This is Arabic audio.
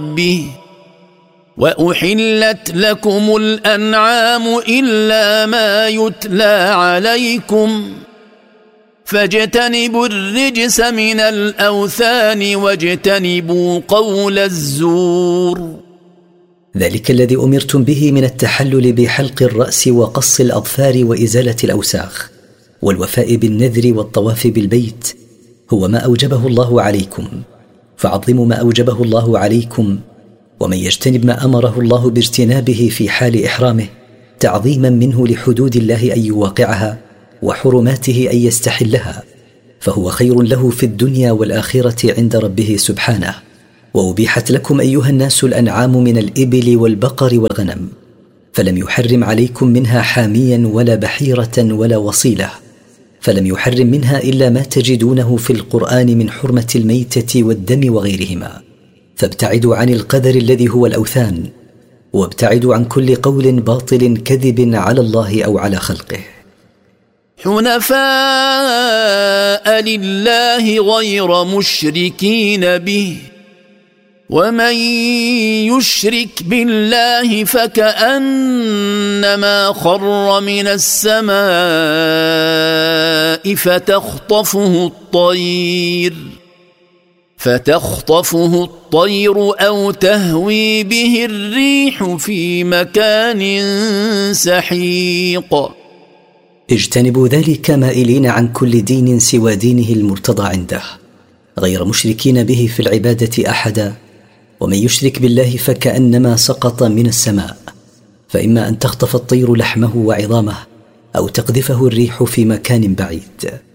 به وأحلت لكم الأنعام إلا ما يتلى عليكم فاجتنبوا الرجس من الأوثان واجتنبوا قول الزور. ذلك الذي أمرتم به من التحلل بحلق الرأس وقص الأظفار وإزالة الأوساخ والوفاء بالنذر والطواف بالبيت هو ما أوجبه الله عليكم، فعظموا ما أوجبه الله عليكم، ومن يجتنب ما أمره الله باجتنابه في حال إحرامه تعظيما منه لحدود الله أن يواقعها وحرماته أن يستحلها، فهو خير له في الدنيا والآخرة عند ربه سبحانه. وأبيحت لكم أيها الناس الأنعام من الإبل والبقر والغنم، فلم يحرم عليكم منها حاميا ولا بحيرة ولا وصيلة، فلم يحرم منها إلا ما تجدونه في القرآن من حرمة الميتة والدم وغيرهما. فابتعدوا عن القدر الذي هو الأوثان، وابتعدوا عن كل قول باطل كذب على الله أو على خلقه. حنفاء لله غير مشركين به ومن يشرك بالله فكأنما خر من السماء فتخطفه الطير أو تهوي به الريح في مكان سحيق. اجتنبوا ذلك مائلين عن كل دين سوى دينه المرتضى عنده، غير مشركين به في العبادة أحدا، ومن يشرك بالله فكأنما سقط من السماء، فإما أن تخطف الطير لحمه وعظامه أو تقذفه الريح في مكان بعيد.